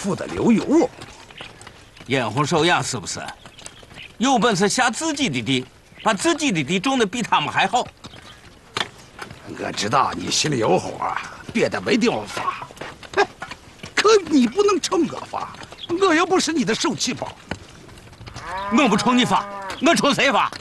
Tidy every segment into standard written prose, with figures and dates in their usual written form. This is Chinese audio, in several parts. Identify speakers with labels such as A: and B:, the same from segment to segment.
A: 富得流油。
B: 眼红手痒是不是？有本事下自己的地，把自己的地种得比他们还好。
A: 我知道你心里有火，别的没地方发。哎，可你不能冲我发，我又不是你的受气包。
B: 我不冲你发，我冲谁发？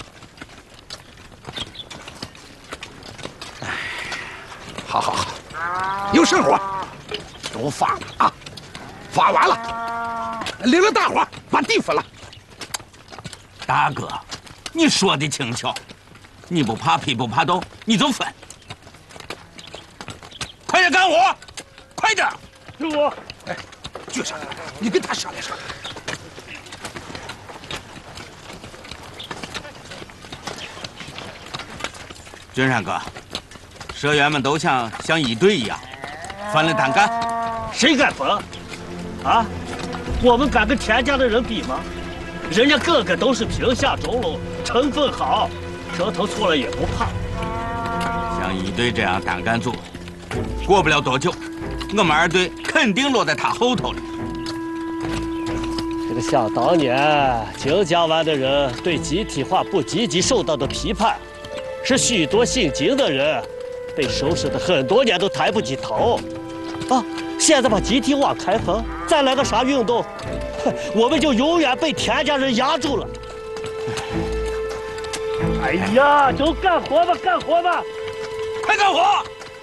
A: 好好好，有甚活都发了啊！发完了，领着大伙把地分了。
B: 大哥，你说的轻巧，你不怕批不怕斗，你就分。快点干活，快点！
A: 是我。哎，倔上来，你跟他商量商量。
B: 君山哥，社员们都像一队一样，分了单干。
C: 谁敢分？啊？我们敢跟田家的人比吗？人家个个都是贫下中农，成分好，舌头错了也不怕。
B: 像一队这样单干组，过不了多久，我们二队肯定落在他后头了。
C: 这个想当年金家湾的人对集体化不积极受到的批判，是许多姓金的人被收拾的很多年都抬不起头。啊！现在把集体化开放，再来个啥运动，我们就永远被田家人压住了。哎呀，就干活吧，干活吧，
B: 快干活！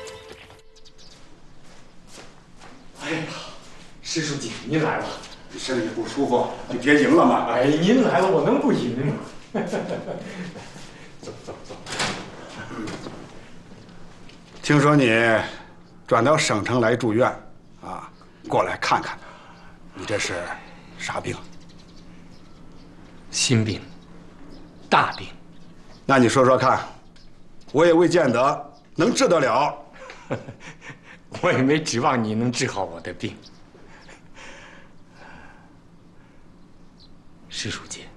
D: 哎呀，石书记，您来了，
E: 你身体不舒服，就别赢了嘛。
D: 哎，您来了，我能不赢吗？走走走。
E: 听说你转到省城来住院，啊，过来看看，你这是啥病？
D: 心病，大病。
E: 那你说说看，我也未见得能治得了。
D: 我也没指望你能治好我的病。石书记，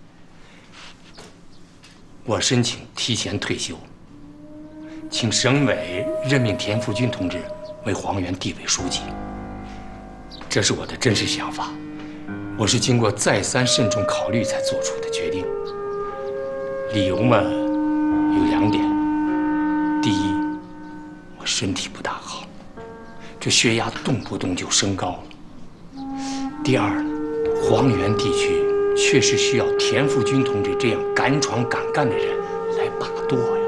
D: 我申请提前退休，请省委任命田福军同志为黄原地委书记。这是我的真实想法，我是经过再三慎重考虑才做出的决定。理由嘛，有2点：第一，我身体不大好，这血压动不动就升高了；第二，黄原地区确实需要田福军同志这样敢闯敢干的人来把舵呀。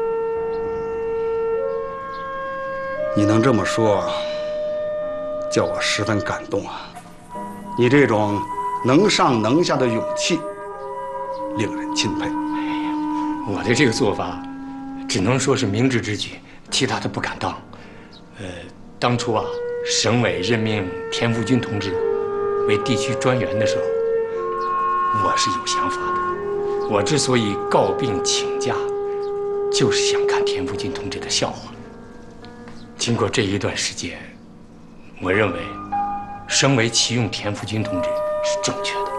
E: 你能这么说，叫我十分感动啊！你这种能上能下的勇气，令人钦佩。
D: 我的这个做法，只能说是明智之举，其他的不敢当。当初啊，省委任命田福军同志为地区专员的时候，我是有想法的。我之所以告病请假，就是想看田福军同志的笑话。经过这一段时间，我认为省委启用田福军同志是正确的。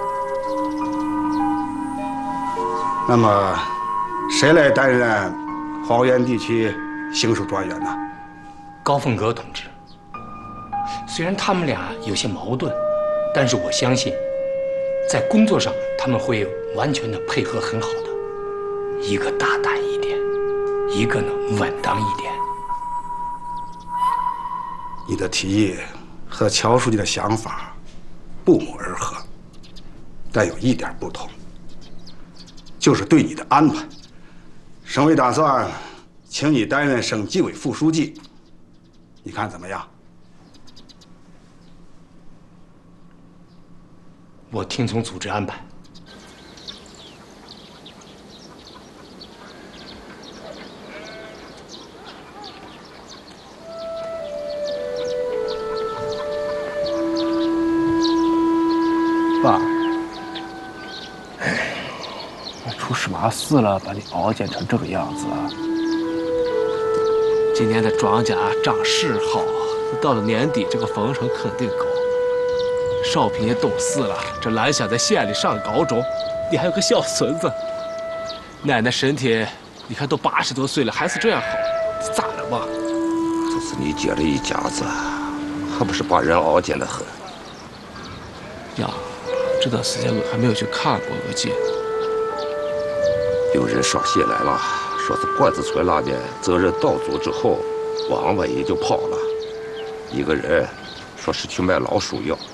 E: 那么，谁来担任黄原地区行署专员呢？
D: 高凤阁同志。虽然他们俩有些矛盾，但是我相信，在工作上他们会完全的配合很好的。一个大胆一点，一个呢稳当一点。
E: 你的提议和乔书记的想法不谋而合，但有一点不同，就是对你的安排。省委打算请你担任省纪委副书记，你看怎么样？
D: 我听从组织安排。
F: 爸，出什么事了？把你熬煎成这个样子啊！今年的庄稼长势好，到了年底这个丰收肯定高。少平也懂事了，这兰香在县里上高中，你还有个小孙子。奶奶身体，你看都80多岁了，还是这样好，你咋了嘛？
G: 这是你姐的一家子，还不是把人熬煎得很？
F: 呀，这段时间我还没有去看过娥姐。
G: 有人捎信来了，说是罐子村那边责任到足之后，王伟就跑了。一个人说是去卖老鼠药，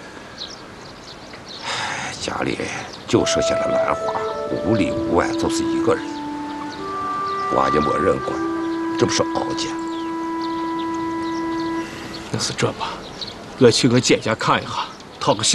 G: 家里就剩下了兰花，无里无外就是一个人，娃也没人管，这不是熬家。
F: 那是这吧？我去我姐家看一下，讨个信。